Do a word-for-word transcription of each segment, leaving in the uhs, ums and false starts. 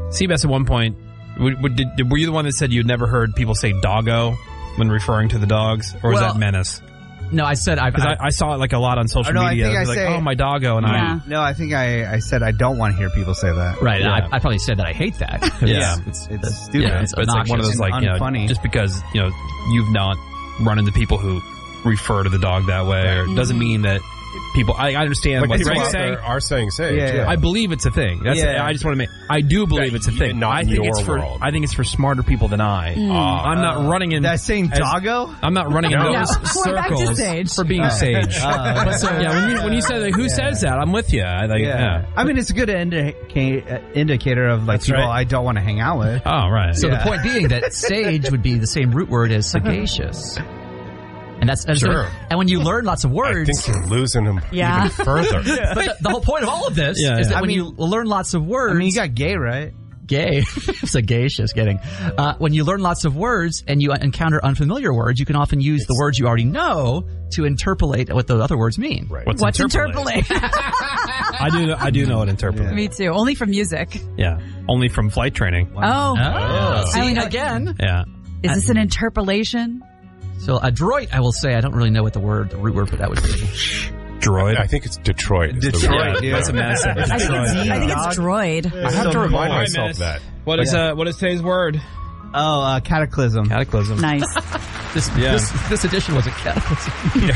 Seabass at one point, w- w- did, were you the one that said you'd never heard people say doggo when referring to the dogs? Or was Well, that Menace? No, I said I've, Because I, I saw it like a lot on social no, I media. think I It was like, say- oh, my doggo. And Yeah. No, I think I, I said I don't want to hear people say that. Right, Yeah. I, I probably said that I hate that. Yeah. It's, It's it's, stupid. yeah, it's But it's like one of those, and like, you know, unfunny. just because, you know, you've not run into people who refer to the dog that way, or it doesn't mean that people, I, I understand Like what people Greg's out saying. there are saying Sage. Yeah, yeah. I believe it's a thing. That's Yeah. I just want to make. I do believe That it's a you- thing. not I in think your it's for. world. I think it's for smarter people than I. I'm not running in. That's saying as- doggo? I'm not running in No. those No, we're back to circles Sage. for being sage. Uh, But so, yeah, when you when you said like, who says that, I'm with you. I like, yeah. I mean, it's a good indica- uh, indicator of like That's people right. I don't want to hang out with. Oh right. So Yeah. the point being that sage would be the same root word as sagacious. And that's and, so- Sure. and when you learn lots of I words, think you're losing him Yeah. even further. but the, the whole point of all of this Yeah, is yeah. that I when mean- you learn lots of words, I mean, you got gay, right? gay, sagacious, getting. Uh, when you learn lots of words and you encounter unfamiliar words, you can often use the words you already know to interpolate what the other words mean. Right. What's, What's interpolate? interpolate? I do. I do know what interpolate. Me too. Only from music. Yeah. Only from flight training. Oh. Oh, I see only know- again. Yeah. Is this an interpolation? So adroit, I will say, I don't really know what the word, the root word for that would be. Droid. I think it's Detroit. is the Detroit, word. yeah. That's a medicine. I think it's, I think it's droid. I have to remind All right, myself Menace. that. What is uh? What is today's word? Oh, uh, cataclysm. Cataclysm. Nice. This, Yeah. this, this edition was a cataclysm.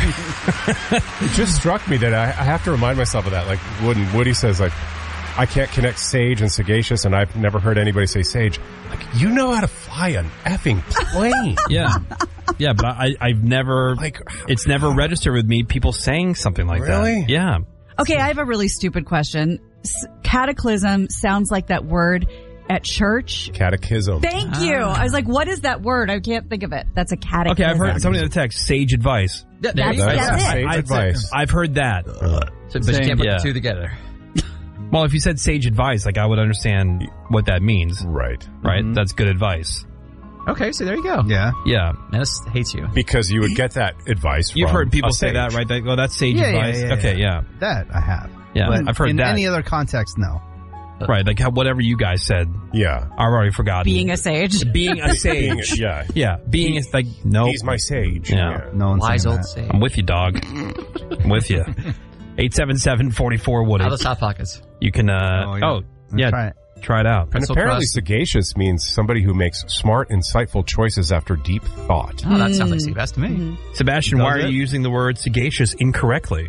It just struck me that I, I have to remind myself of that. Like when Woody says, like, I can't connect sage and sagacious, and I've never heard anybody say sage. Like, you know how to fly an effing plane. Yeah. Yeah, but I, I've never, Like- it's never registered with me people saying something like Really? that. Yeah. Okay, I have a really stupid question. S- cataclysm sounds like that word at church. Catechism. Thank you. I was like, what is that word? I can't think of it. That's a cataclysm. Okay, I've heard somebody in the text, sage advice. Yeah, there you go. That's- That's it. sage I've, advice. I've heard that. So, but you can't put Yeah. the two together. Well, if you said sage advice, like I would understand what that means, Right. right? That's good advice. Okay, so there you go. Yeah. Yeah. Menace hates you. Because you would get that advice You've from heard people a say sage. that, right? They go, that's sage Yeah, yeah, advice. yeah, okay, yeah. That I have. Yeah, But I've heard in that. any other context, no. Right, like how, whatever you guys said, Yeah. I've already forgotten. Being a sage. Being a Being, sage. yeah. Yeah, being is like, no. He's my sage. Yeah. No one's Wise saying old that. sage. I'm with you, dog. I'm with you. eight seven seven, four four, Woody. Out of the South Pockets. You can, uh, Oh, oh, yeah. yeah, Try it. try it out. And Pretzel apparently crust. sagacious means somebody who makes smart, insightful choices after deep thought. Oh, that sounds like Seabass to me. Sebastian, Does why are it? you using the word sagacious incorrectly?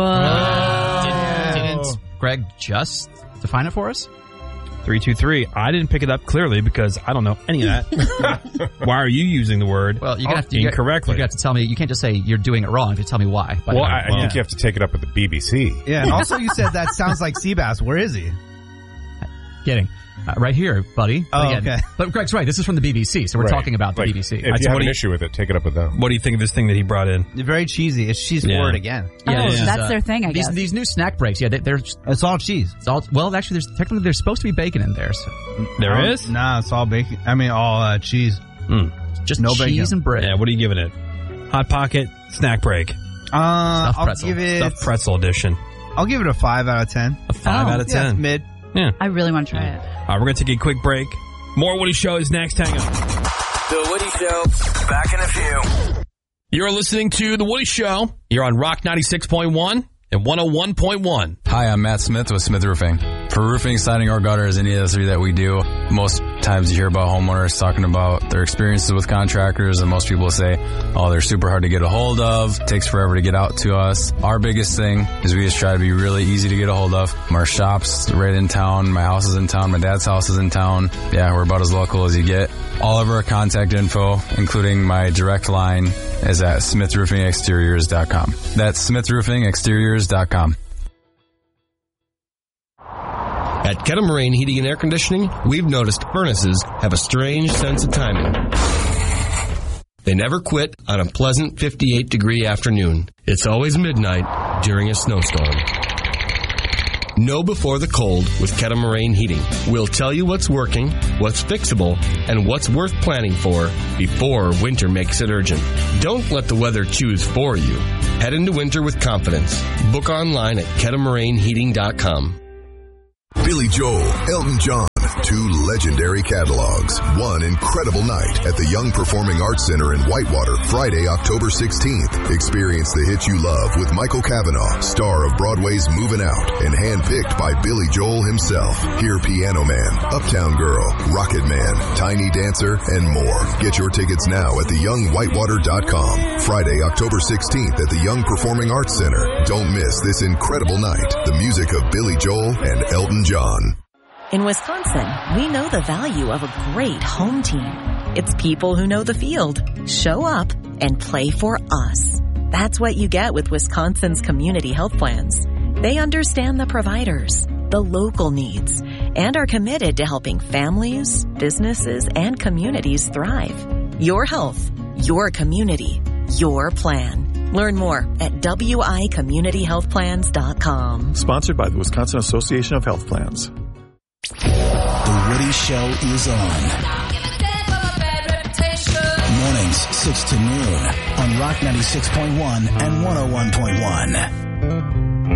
Whoa. Did, didn't Greg just define it for us? three two three. I didn't pick it up clearly because I don't know any of that. Why are you using the word Well, you're gonna have to, you incorrectly? You're gonna have to tell me. You can't just say you're doing it wrong. You have to tell me why. By the Well, way. I, I think you have to take it up with the B B C. Yeah, and also you said that sounds like Seabass. Where is he? Kidding. Uh, right here, buddy. But Oh, again- okay. But Greg's right. This is from the B B C, so we're Right. talking about the Like, B B C. If I'd say, you have what an do you- issue with it, take it up with them. What do you think of this thing that he brought in? Very cheesy. It's cheese Yeah. forward again. Oh, Yeah, yeah. that's Uh, their thing, I these, guess. These new snack breaks, yeah, they, they're It's all cheese. it's all, well, actually, there's technically there's supposed to be bacon in there, so There Um, is? Nah, it's all bacon. I mean, all uh, cheese. Mm. just No cheese bacon. and bread. Yeah, what are you giving it? Hot Pocket, snack break, Uh, Stuffed I'll pretzel. give it. stuffed pretzel edition. I'll give it a five out of ten. A five Oh. out of Yeah, ten. it's mid. Yeah. I really want to try it. All right, we're going to take a quick break. More Woody Show is next. Hang on. The Woody Show. Back in a few. You're listening to The Woody Show. You're on Rock ninety-six point one and one oh one point one. Hi, I'm Matt Smith with Smith Roofing. For roofing, siding, or gutters, any of the three that we do, most times you hear about homeowners talking about their experiences with contractors, and most people say, oh, they're super hard to get a hold of, takes forever to get out to us. Our biggest thing is we just try to be really easy to get a hold of. Our shop's right in town, my house is in town, my dad's house is in town. Yeah, we're about as local as you get. All of our contact info, including my direct line, is at smith roofing exteriors dot com. That's smith roofing exteriors dot com. At Kettle Heating and Air Conditioning, we've noticed furnaces have a strange sense of timing. They never quit on a pleasant fifty-eight degree afternoon. It's always midnight during a snowstorm. Know before the cold with Kettle Moraine Heating. We'll tell you what's working, what's fixable, and what's worth planning for before winter makes it urgent. Don't let the weather choose for you. Head into winter with confidence. Book online at kettle moraine heating dot com. Billy Joel, Elton John, two legendary catalogs. One incredible night at the Young Performing Arts Center in Whitewater, Friday, October sixteenth. Experience the hits you love with Michael Cavanaugh, star of Broadway's Moving Out, and handpicked by Billy Joel himself. Hear Piano Man, Uptown Girl, Rocket Man, Tiny Dancer, and more. Get your tickets now at the young whitewater dot com. Friday, October sixteenth at the Young Performing Arts Center. Don't miss this incredible night. The music of Billy Joel and Elton John. In Wisconsin, we know the value of a great home team. It's people who know the field, show up, and play for us. That's what you get with Wisconsin's community health plans. They understand the providers, the local needs, and are committed to helping families, businesses, and communities thrive. Your health, your community, your plan. Learn more at W I community health plans dot com. Sponsored by the Wisconsin Association of Health Plans. The Woody Show is on. Mornings, six to noon on Rock ninety-six point one and one oh one point one.